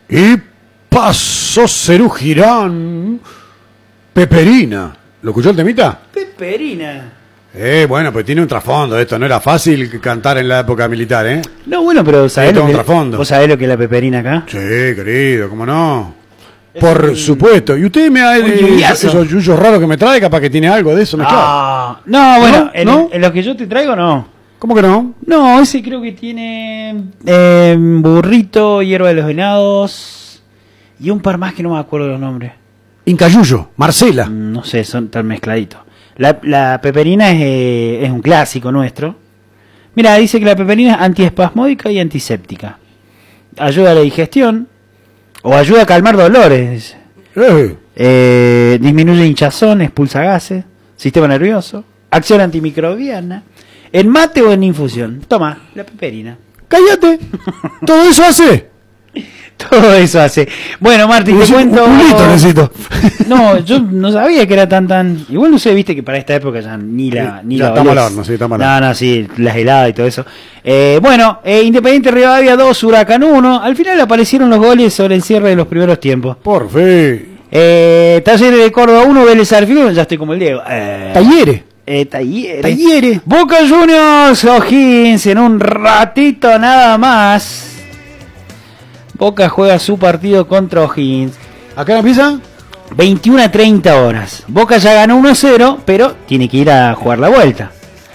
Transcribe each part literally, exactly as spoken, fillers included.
Y pasó Cerú Girán. Peperina. ¿Lo escuchó el temita? Peperina. Eh, bueno, pues tiene un trasfondo esto. No era fácil cantar en la época militar, ¿eh? No, bueno, pero ¿sabés, Tiene lo todo un que, trasfondo. ¿vos sabés lo que es la peperina acá? Sí, querido, ¿cómo no? Es Por un- supuesto. Y usted me ha un eh, lluviazo. esos yuyos raros que me trae, capaz que tiene algo de eso mezclado. Ah, no, bueno, ¿No? en, ¿No? en los que yo te traigo, no. ¿Cómo que no? No, ese creo que tiene eh, burrito, hierba de los venados y un par más que no me acuerdo los nombres. Incayuyo, Marcela. Mm, No sé, son tan mezcladitos. La, la peperina es, eh, es un clásico nuestro. Mira, dice que la peperina es antiespasmódica y antiséptica. Ayuda a la digestión o ayuda a calmar dolores. Dice. Eh, Eh, disminuye hinchazón, expulsa gases, sistema nervioso, acción antimicrobiana, en mate o en infusión. Toma, la peperina. cállate. ¿Todo eso hace? Todo eso hace. Bueno, Martín, te Un- cuento. Un litro necesito. No, yo no sabía que era tan tan. Igual no sé, viste que para esta época ya ni la ni Ya la estamos olés. al horno, sí, estamos al No, horno. no, sí, las heladas y todo eso. Eh, bueno, eh, Independiente Rivadavia dos, Huracán uno. Al final aparecieron los goles sobre el cierre de los primeros tiempos. Por fin. Eh, Talleres de Córdoba uno, Vélez Arfield, ya estoy como el Diego. Eh, Talleres. eh, Talleres. Talleres. Boca Juniors, O'Higgins, en un ratito nada más. Boca juega su partido contra O'Higgins. ¿Acá empieza? veintiuna a treinta horas. Boca ya ganó uno a cero, pero tiene que ir a jugar la vuelta.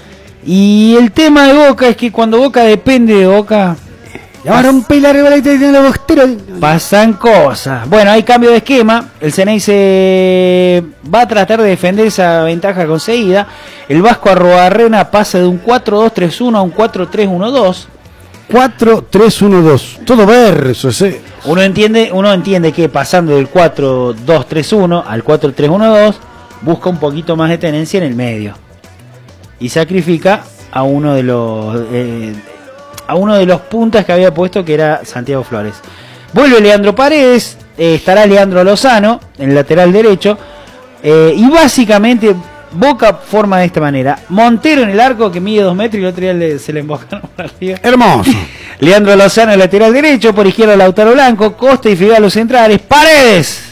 Y el tema de Boca es que cuando Boca depende de Boca, Ya va a romper la rivalidad de la bostera. pasan cosas. Bueno, hay cambio de esquema. El Ceneice va a tratar de defender esa ventaja conseguida. El Vasco Arrobarrena pasa de un cuatro dos tres uno a un cuatro tres uno dos. cuatro tres uno dos. Todo versos, eh. Uno entiende, uno entiende que pasando del cuatro dos tres uno al cuatro tres uno dos busca un poquito más de tenencia en el medio y sacrifica a uno de los eh, a uno de los puntas que había puesto, que era Santiago Flores. Vuelve Leandro Paredes, eh, estará Leandro Lozano en el lateral derecho, eh, y básicamente Boca forma de esta manera: Montero en el arco, que mide dos metros y el otro día le- se le embocaron por arriba. Hermoso. Leandro Lozano, lateral derecho, por izquierda Lautaro Blanco, Costa y Fidel los centrales, Paredes.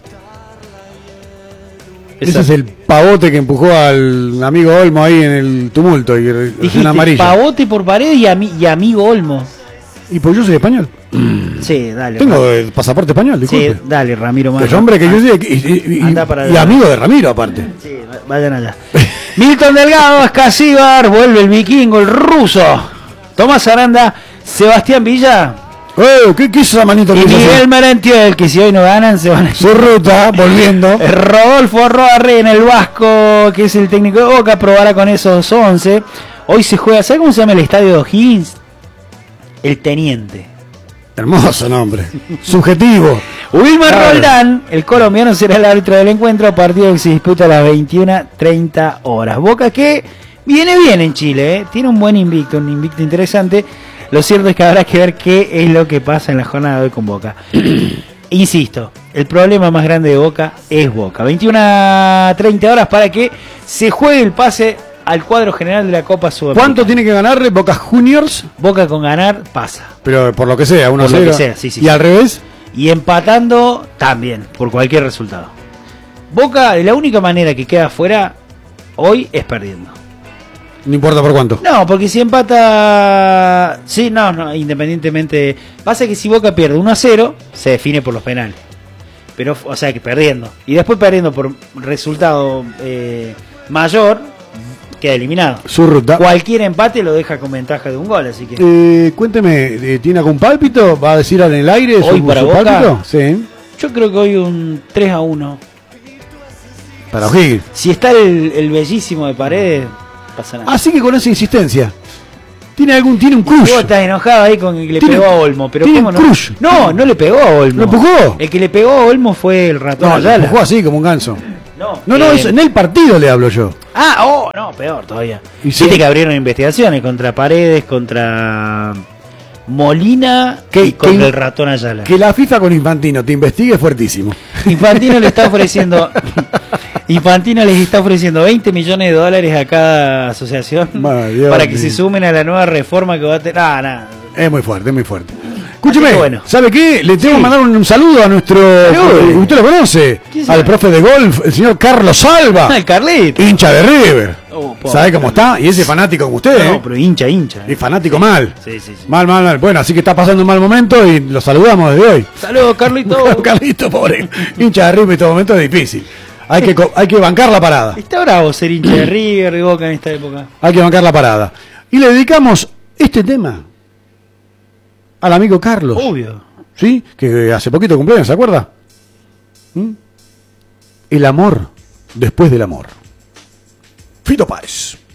Ese es el pavote que empujó al amigo Olmo ahí en el tumulto y en Dijiste amarilla. Pavote por Paredes y, ami- y amigo Olmo. Y pues yo soy español. Sí, dale. Tengo Ramiro. el pasaporte español, Sí, disculpe. dale, Ramiro. Que Mano. es hombre que yo soy y, y- y- Anda para y allá. amigo de Ramiro aparte. Sí, vayan allá. Milton Delgado, Escasíbar, vuelve el vikingo, el ruso. Tomás Aranda, Sebastián Villa Eh, ¿qué, ¿Qué es esa manito que y hizo Miguel así? Merentiel, que si hoy no ganan se van a... Su ruta, volviendo. Rodolfo Arroarrena, el vasco, que es el técnico de Boca, probará con esos once. Hoy se juega, ¿sabe cómo se llama el estadio de O'Higgins? El Teniente. Hermoso nombre. Subjetivo. Wilmar Claro. Roldán, el colombiano, será el árbitro del encuentro, partido que se disputa a las veintiuna treinta horas. Boca que viene bien en Chile, ¿eh? Tiene un buen invicto, un invicto interesante. Lo cierto es que habrá que ver qué es lo que pasa en la jornada de hoy con Boca. Insisto, el problema más grande de Boca es Boca. veintiuna treinta horas para que se juegue el pase al cuadro general de la Copa Sudamericana. ¿Cuánto tiene que ganarle Boca Juniors? Boca con ganar pasa. Pero por lo que sea, uno a Por lo cero. que sea, sí, sí, Y sí. al revés, Y empatando también, por cualquier resultado. Boca, de la única manera que queda fuera hoy es perdiendo. no importa por cuánto. No, porque si empata... Sí, no, no, independientemente... Pasa que si Boca pierde uno a cero, se define por los penales. Pero, o sea, que perdiendo. Y después perdiendo por resultado eh, mayor, queda eliminado. Su ruta. Cualquier empate lo deja con ventaja de un gol, así que... Eh, cuénteme, eh, ¿tiene algún pálpito? ¿Va a decir en el aire Hoy su, para su Boca. pálpito? Sí. Yo creo que hoy un tres a uno. Para O'Higgins. Si está el, el bellísimo de Paredes, pasa nada. Así que con esa insistencia. ¿Tiene algún, tiene un crush? Vos estás enojado ahí con el que le Tiene- pegó a Olmo, pero tiene ¿cómo no? crush. No, no le pegó a Olmo. ¿Lo empujó? El que le pegó a Olmo fue el ratón No, lo Ayala. empujó así como un ganso. No, No, no, eh, eso, en el partido le hablo yo. Ah, oh, no, peor todavía. Y Viste sí. que abrieron investigaciones contra Paredes, contra Molina Que- y contra que- el ratón Ayala. Que la FIFA con Infantino te investigue es fuertísimo. Infantino le está ofreciendo Infantino les está ofreciendo veinte millones de dólares a cada asociación Madre Dios para que mío. se sumen a la nueva reforma que va a tener. Ah, nada. Es muy fuerte, es muy fuerte. Escúcheme, bueno. ¿sabe qué? Le tengo Sí. que mandar un, un saludo a nuestro... Salude. ¿Usted lo conoce? ¿Quién Al sabe? profe de golf, el señor Carlos Salva. Ah, el Carlito. Hincha de River. Oh, pobre. ¿Sabe cómo está? Y ese fanático como usted, No, ¿eh? pero hincha, hincha. Y fanático mal. Sí, sí, sí. Mal, mal, mal. Bueno, así que está pasando un mal momento y lo saludamos desde hoy. Saludos, Carlito. Carlito, pobre. Hincha de River en este momento es difícil. Hay que, co- hay que bancar la parada. Está bravo ser hincha de River, de Boca en esta época. Hay que bancar la parada. Y le dedicamos este tema al amigo Carlos. Obvio. ¿Sí? Que hace poquito cumpleaños, ¿se acuerda? ¿Mm? El amor después del amor. Fito Páez.